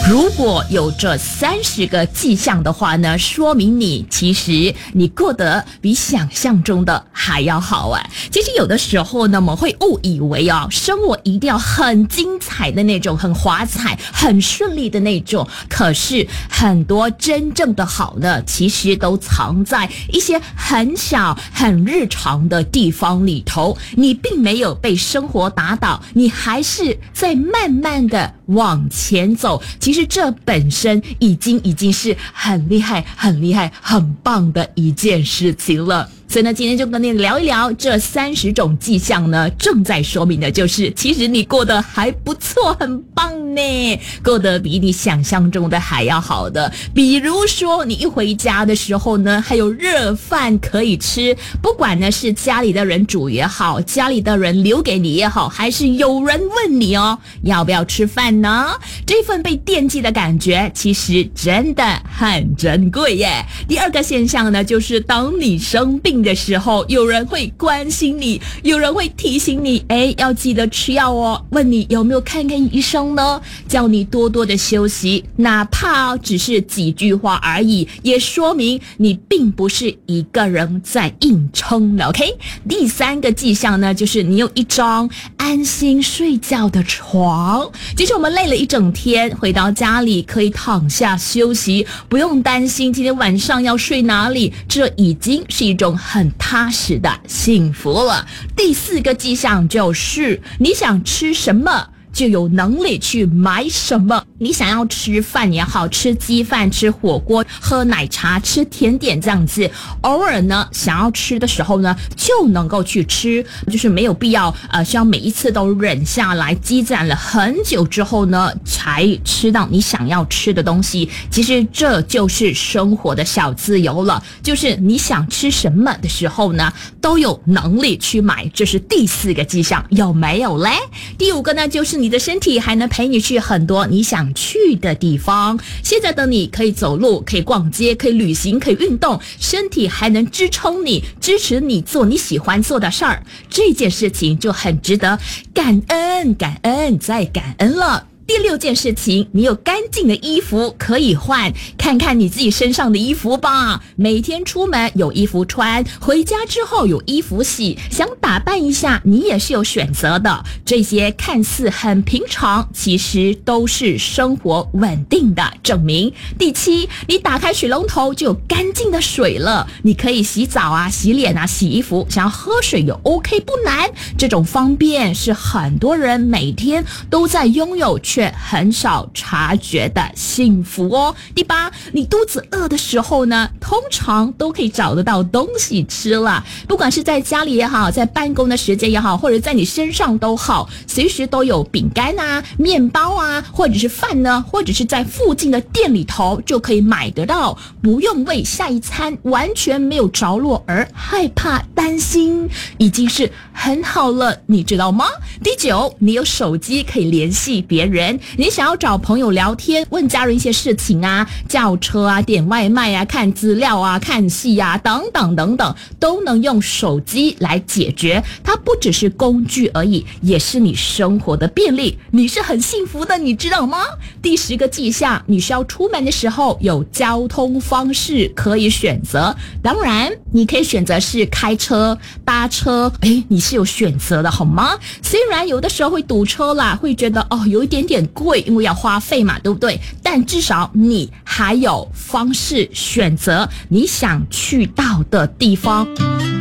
如果有这30个迹象的话呢，说明其实你过得比想象中的还要好啊。其实有的时候呢，我们会误以为生活一定要很精彩的那种，很华彩很顺利的那种，可是很多真正的好呢，其实都藏在一些很小很日常的地方里头。你并没有被生活打倒，你还是在慢慢的往前走，其实这本身已经是很厉害很棒的一件事情了。所以呢，今天就跟你聊一聊这30种迹象呢，正在说明的就是其实你过得还不错，很棒呢，过得比你想象中的还要好的。比如说你一回家的时候呢，还有热饭可以吃，不管呢是家里的人煮也好，家里的人留给你也好，还是有人问你要不要吃饭呢，这份被惦记的感觉其实真的很珍贵耶。第二个现象呢，就是当你生病的时候，有人会关心你，有人会提醒你，要记得吃药问你有没有看医生呢，叫你多多的休息，哪怕只是几句话而已，也说明你并不是一个人在硬撑了 OK。 第3个迹象呢，就是你有一张安心睡觉的床。其实我们累了一整天，回到家里可以躺下休息，不用担心今天晚上要睡哪里，这已经是一种很踏实的幸福了。第4个迹象就是你想吃什么就有能力去买什么。你想要吃饭也好，吃鸡饭，吃火锅，喝奶茶，吃甜点这样子，偶尔呢想要吃的时候呢就能够去吃，就是没有必要需要每一次都忍下来，积攒了很久之后呢才吃到你想要吃的东西。其实这就是生活的小自由了，就是你想吃什么的时候呢都有能力去买，这是第4个迹象，有没有嘞？第5个呢，就是你的身体还能陪你去很多你想去的地方。现在的你可以走路，可以逛街，可以旅行，可以运动，身体还能支撑你，支持你做你喜欢做的事儿，这件事情就很值得感恩再感恩了。第6件事情，你有干净的衣服可以换，看看你自己身上的衣服吧，每天出门有衣服穿，回家之后有衣服洗，想打扮一下你也是有选择的。这些看似很平常，其实都是生活稳定的证明。第7，你打开水龙头就有干净的水了，你可以洗澡啊，洗脸啊，洗衣服，想要喝水也 OK， 不难。这种方便是很多人每天都在拥有却很少察觉的幸福哦。第8，你肚子饿的时候呢，通常都可以找得到东西吃了，不管是在家里也好，在办公的时间也好，或者在你身上都好，随时都有饼干啊，面包啊，或者是饭呢，或者是在附近的店里头就可以买得到，不用为下一餐完全没有着落而害怕担心，已经是很好了，你知道吗？第9，你有手机可以联系别人，你想要找朋友聊天，问家人一些事情啊，叫车啊，点外卖啊，看资料啊，看戏啊，等等等等，都能用手机来解决。它不只是工具而已，也是你生活的便利，你是很幸福的，你知道吗？第10个迹象，你需要出门的时候有交通方式可以选择。当然你可以选择是开车搭车，你是有选择的好吗？虽然有的时候会堵车啦，会觉得有一点贵，因为要花费嘛，对不对？但至少你还有方式选择你想去到的地方。